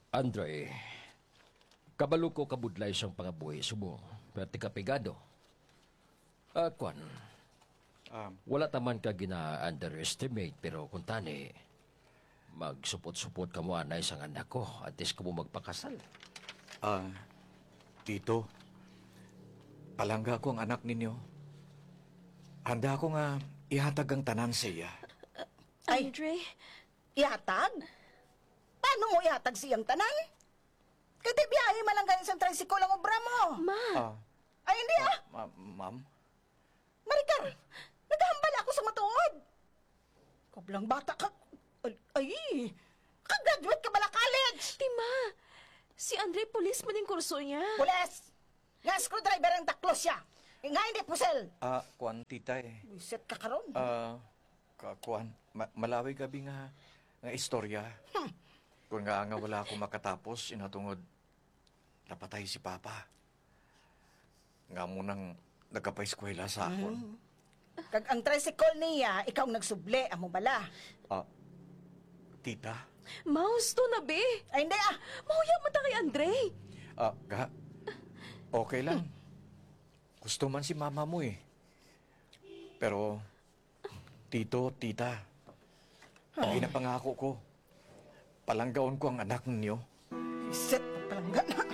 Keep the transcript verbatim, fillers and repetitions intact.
Andre, kabalo ko kabudlay siyang pangabuhi sumo. Pero kapigado. Ah, kwan. Um, Wala taman ka gina-underestimate pero kung tani, magsupot-supot ka mo anay sa anak ko at is ko mo magpakasal. ah, Tito, palangga ko ang anak ninyo. Handa ko nga ihatag ang tanan sa iya. Ay. Andre, Ihatag? Paano mo ihatag siyang tanan? Kasi biyahe man lang ganyan sa tricycle ang obra mo. ma, Ah, Ay, hindi ah. ma- ma'am? Maricar, naghahambal ako sa matuod. Kablang bata ka. Ay, ay kagraduate ka ba na college? Tima, si Andre pulis man yung kurso niya. Pules! Nga screwdriver ang taklos siya. Eh, nga hindi pusel. Ah, kuan, tita eh. Wiset ka karon. Ah, ka- kuan, ma- malawi gabi nga, nga istorya. Hmm. Kung nga nga wala akong makatapos, inatungod, napatay si Papa. Nga mo nang nagkapa-eskwela sa akon. Kag ang tricycle niya, ikaw ang nagsuble, amo bala. Ah, tita? Mouse to na be. Ay, hindi ah. Mahuya mo ta kay Andre. Ah, ga, okay lang. Gusto man si mama mo eh. Pero, tito, tita, ang pinapangako ko, palanggaon ko ang anak ninyo. Wiset, palangga na.